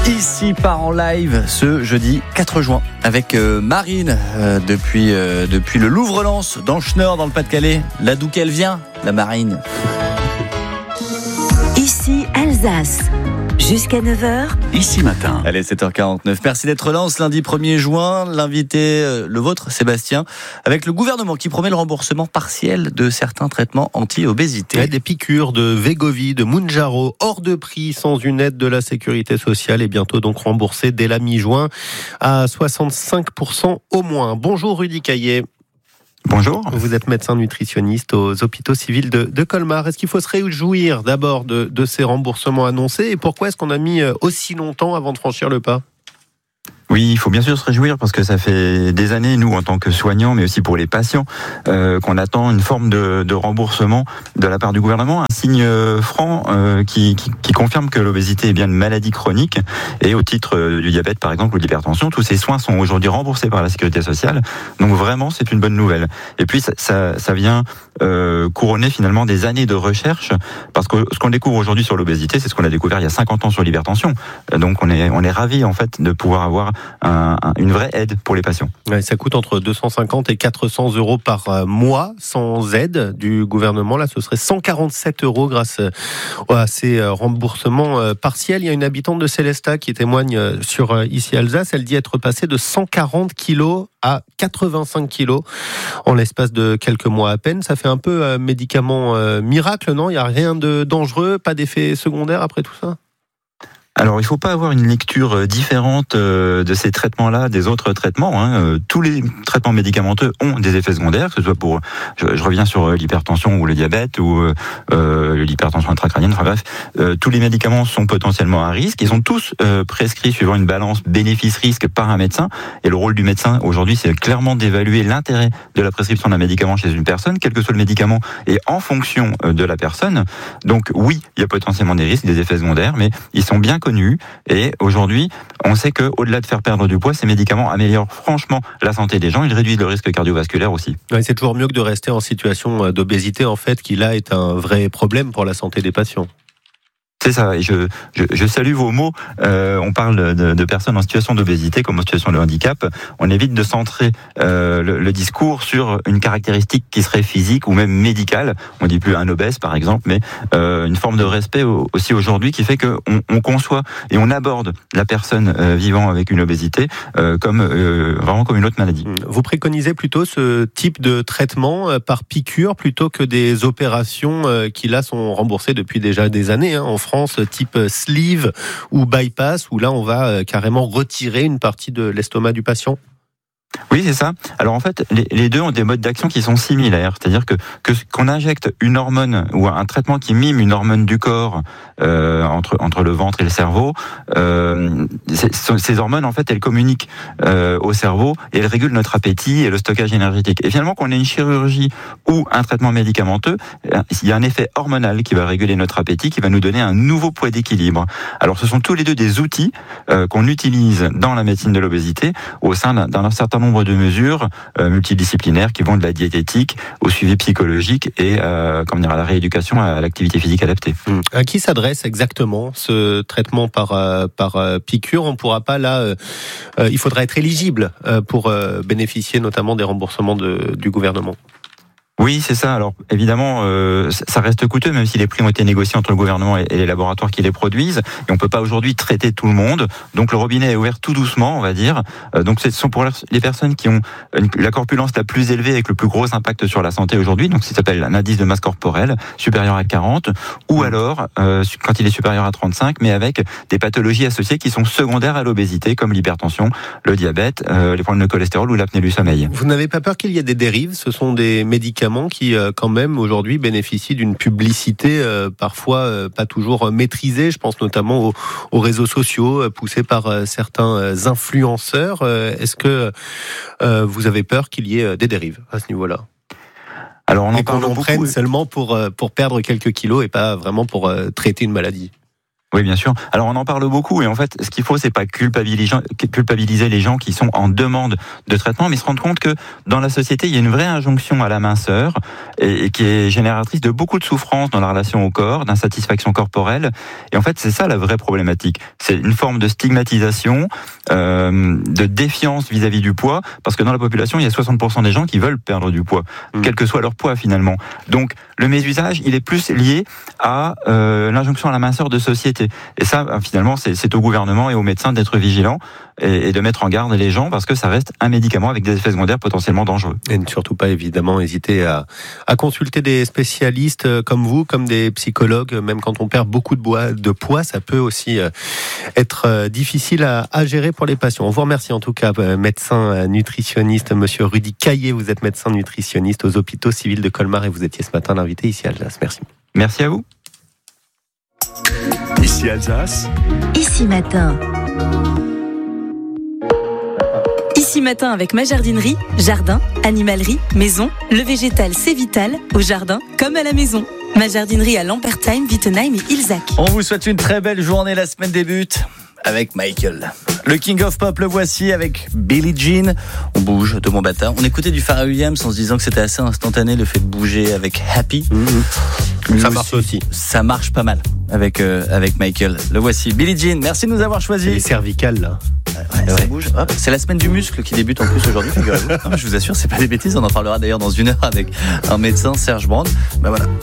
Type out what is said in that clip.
Ici part en live ce jeudi 4 juin avec Marine depuis le Louvre-Lens dans le Schnorr dans le Pas-de-Calais. Là d'où qu'elle vient, la Marine. Ici Alsace. Jusqu'à 9h. Ici matin. Allez, 7h49. Merci d'être là ce lundi 1er juin. L'invité, le vôtre, Sébastien, avec le gouvernement qui promet le remboursement partiel de certains traitements anti-obésité. Ouais, des piqûres de Wegovy, de Mounjaro, hors de prix, sans une aide de la sécurité sociale et bientôt donc remboursées dès la mi-juin à 65% au moins. Bonjour Rudy Caillet. Bonjour. Vous êtes médecin nutritionniste aux hôpitaux civils de Colmar. Est-ce qu'il faut se réjouir d'abord de ces remboursements annoncés et pourquoi est-ce qu'on a mis aussi longtemps avant de franchir le pas ? Oui, il faut bien sûr se réjouir parce que ça fait des années, nous, en tant que soignants, mais aussi pour les patients, qu'on attend une forme de remboursement de la part du gouvernement, un signe franc qui confirme que l'obésité est bien une maladie chronique et au titre du diabète, par exemple, ou de l'hypertension, tous ces soins sont aujourd'hui remboursés par la sécurité sociale. Donc vraiment, c'est une bonne nouvelle. Et puis, ça vient couronner finalement des années de recherche parce que ce qu'on découvre aujourd'hui sur l'obésité, c'est ce qu'on a découvert il y a 50 ans sur l'hypertension. Donc on est ravis en fait de pouvoir avoir une vraie aide pour les patients. Ouais, ça coûte entre 250 et 400 euros par mois sans aide du gouvernement. Là, ce serait 147 euros grâce à ces remboursements partiels. Il y a une habitante de Célestat qui témoigne sur Ici Alsace. Elle dit être passée de 140 kilos à 85 kilos en l'espace de quelques mois à peine. Ça fait un peu médicament miracle, non ? Il n'y a rien de dangereux, pas d'effet secondaire après tout ça ? Alors, il ne faut pas avoir une lecture différente de ces traitements-là des autres traitements. Tous les traitements médicamenteux ont des effets secondaires, que ce soit pour, je reviens sur l'hypertension ou le diabète ou l'hypertension intracrânienne. Enfin bref, tous les médicaments sont potentiellement à risque. Ils sont tous prescrits suivant une balance bénéfice-risque par un médecin. Et le rôle du médecin aujourd'hui, c'est clairement d'évaluer l'intérêt de la prescription d'un médicament chez une personne, quel que soit le médicament, et en fonction de la personne. Donc oui, il y a potentiellement des risques, des effets secondaires, mais ils sont bien connus et aujourd'hui on sait que au-delà de faire perdre du poids, ces médicaments améliorent franchement la santé des gens, ils réduisent le risque cardiovasculaire aussi. Ouais, c'est toujours mieux que de rester en situation d'obésité en fait, qui là est un vrai problème pour la santé des patients. C'est ça, et je salue vos mots. On parle de personnes en situation d'obésité comme en situation de handicap. On évite de centrer le discours sur une caractéristique qui serait physique ou même médicale. On dit plus un obèse par exemple, mais une forme de respect aussi aujourd'hui qui fait qu'on conçoit et on aborde la personne vivant avec une obésité vraiment comme une autre maladie. Vous préconisez plutôt ce type de traitement par piqûre plutôt que des opérations qui là sont remboursées depuis déjà des années en France, type sleeve ou bypass, où là on va carrément retirer une partie de l'estomac du patient? Oui, c'est ça. Alors en fait, les deux ont des modes d'action qui sont similaires. C'est-à-dire qu'on injecte une hormone ou un traitement qui mime une hormone du corps entre le ventre et le cerveau. Ces hormones, en fait, elles communiquent au cerveau et elles régulent notre appétit et le stockage énergétique. Et finalement, qu'on ait une chirurgie ou un traitement médicamenteux, il y a un effet hormonal qui va réguler notre appétit, qui va nous donner un nouveau poids d'équilibre. Alors ce sont tous les deux des outils qu'on utilise dans la médecine de l'obésité au sein d'un certain nombre de mesures multidisciplinaires qui vont de la diététique au suivi psychologique et à la rééducation à l'activité physique adaptée. À qui s'adresse exactement ce traitement par piqûre ? On ne pourra pas là, il faudra être éligible pour bénéficier notamment des remboursements du gouvernement. Oui, c'est ça. Alors évidemment, ça reste coûteux, même si les prix ont été négociés entre le gouvernement et les laboratoires qui les produisent. Et on peut pas aujourd'hui traiter tout le monde. Donc le robinet est ouvert tout doucement, on va dire. Donc ce sont pour les personnes qui ont la corpulence la plus élevée avec le plus gros impact sur la santé aujourd'hui. Donc ça s'appelle un indice de masse corporelle supérieur à 40, ou alors quand il est supérieur à 35, mais avec des pathologies associées qui sont secondaires à l'obésité, comme l'hypertension, le diabète, les problèmes de cholestérol ou l'apnée du sommeil. Vous n'avez pas peur qu'il y ait des dérives ? Ce sont des médicaments qui, quand même, aujourd'hui bénéficient d'une publicité parfois pas toujours maîtrisée. Je pense notamment aux réseaux sociaux poussés par certains influenceurs. Est-ce que vous avez peur qu'il y ait des dérives à ce niveau-là ? Alors on en et qu'on parle en beaucoup prenne seulement pour perdre quelques kilos et pas vraiment pour traiter une maladie. Oui, bien sûr. Alors on en parle beaucoup et en fait, ce qu'il faut, c'est pas culpabiliser les gens qui sont en demande de traitement, mais se rendre compte que dans la société, il y a une vraie injonction à la minceur et qui est génératrice de beaucoup de souffrance dans la relation au corps, d'insatisfaction corporelle. Et en fait, c'est ça la vraie problématique. C'est une forme de stigmatisation, de défiance vis-à-vis du poids, parce que dans la population, il y a 60% des gens qui veulent perdre du poids, quel que soit leur poids finalement. Donc le mésusage, il est plus lié à l'injonction à la minceur de société. Et ça, finalement, c'est au gouvernement et aux médecins d'être vigilants et de mettre en garde les gens parce que ça reste un médicament avec des effets secondaires potentiellement dangereux. Et ne surtout pas, évidemment, hésiter à consulter des spécialistes comme vous, comme des psychologues. Même quand on perd beaucoup de poids, ça peut aussi être difficile à gérer pour les patients. On vous remercie en tout cas, médecin nutritionniste, monsieur Rudy Caillé. Vous êtes médecin nutritionniste aux hôpitaux civils de Colmar et vous étiez ce matin l'invité ici à Alsace. Merci. Merci à vous. Ici Alsace. Ici Matin. Ici Matin avec ma jardinerie, jardin, animalerie, maison, le végétal c'est vital, au jardin comme à la maison. Ma jardinerie à Lampertheim, Wittenheim et Ilzac. On vous souhaite une très belle journée, la semaine débute avec Michael. Le King of Pop, le voici avec Billie Jean. On bouge de Montbata. On écoutait du Pharrell Williams en se disant que c'était assez instantané le fait de bouger avec Happy. Ça marche aussi. Ça marche pas mal avec Michael. Le voici, Billie Jean. Merci de nous avoir choisis. Les cervicales là. Ouais, ça bouge. Hop, c'est la semaine du muscle qui débute en plus aujourd'hui, figurez-vous. Non, je vous assure, c'est pas des bêtises. On en parlera d'ailleurs dans une heure avec un médecin, Serge Brand. Ben voilà.